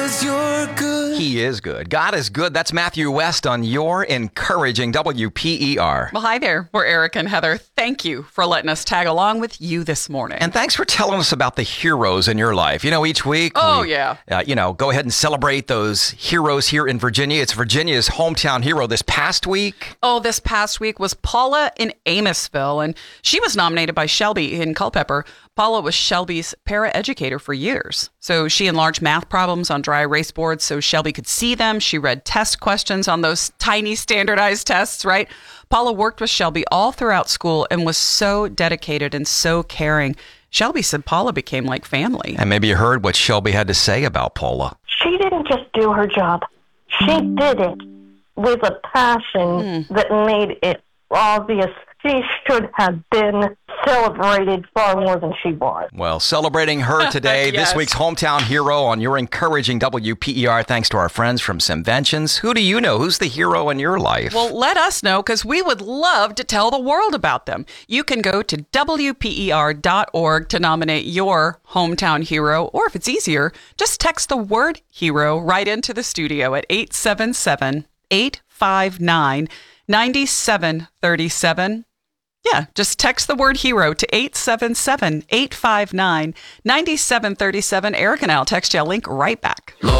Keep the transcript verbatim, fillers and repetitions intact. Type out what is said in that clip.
'cause you're good. He is good. God is good. That's Matthew West on Your Encouraging W P E R. Well, hi there. We're Eric and Heather. Thank you for letting us tag along with you this morning. And thanks for telling us about the heroes in your life. You know, each week, Oh, we, yeah. uh, you know, go ahead and celebrate those heroes here in Virginia. It's Virginia's hometown hero this past week. Oh, this past week was Paula in Amosville, and she was nominated by Shelby in Culpeper. Paula was Shelby's paraeducator for years. So she enlarged math problems on dry erase boards so Shelby could see them. She read test questions on those tiny standardized tests, right? Paula worked with Shelby all throughout school and was so dedicated and so caring. Shelby said Paula became like family. And maybe you heard what Shelby had to say about Paula. She didn't just do her job. She did it with a passion Mm. that made it obvious she should have been celebrated far more than she was. Well, celebrating her today, Yes. this week's hometown hero on Your Encouraging W P E R, thanks to our friends from Simventions. Who do you know? Who's the hero in your life? Well, let us know because we would love to tell the world about them. You can go to W P E R dot org to nominate your hometown hero, or if it's easier, just text the word hero right into the studio at eight seven seven, eight five nine, nine seven three seven. Yeah, just text the word hero to eight seven seven, eight five nine, nine seven three seven. Eric and I'll text you a link right back.